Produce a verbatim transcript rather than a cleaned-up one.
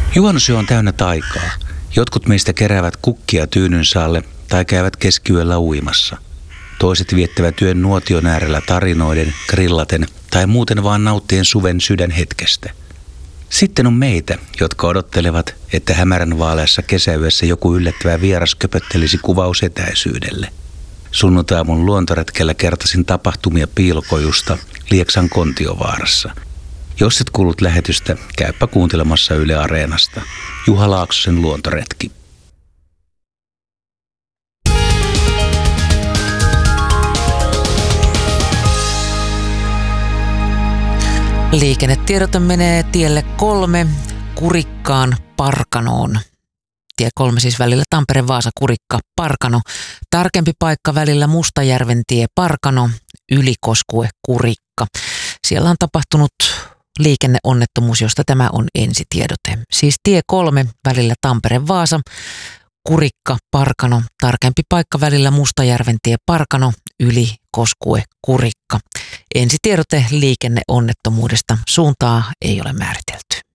Juhannusyö on täynnä taikaa. Jotkut meistä keräävät kukkia tyynynsä alle tai käyvät keskiyöllä uimassa. Toiset viettävät yön nuotion äärellä tarinoiden, grillaten tai muuten vaan nauttien suven sydänhetkestä. Sitten on meitä, jotka odottelevat, että hämärän vaaleassa kesäyössä joku yllättävä vieras köpöttelisi kuvaus etäisyydelle. Sunnuntaiaamun luontoretkellä kertasin tapahtumia Piilokojusta Lieksan Kontiovaarassa. Jos et kuullut lähetystä, käypä kuuntelemassa Yle Areenasta. Juha Laaksosen luontoretki. Liikennetiedote menee tielle kolme Kurikkaan Parkanoon. Tie kolme siis välillä Tampere, Vaasa, Kurikka, Parkano. Tarkempi paikka välillä Mustajärven tie, Parkano, Ylikoskue, Kurikka. Siellä on tapahtunut liikenneonnettomuus, josta tämä on ensitiedote. Siis tie kolme välillä Tampere, Vaasa, Kurikka, Parkano. Tarkempi paikka välillä Mustajärven tie, Parkano, Ylikoskue, Kurikka. Ensitiedote liikenneonnettomuudesta. Suuntaa ei ole määritelty.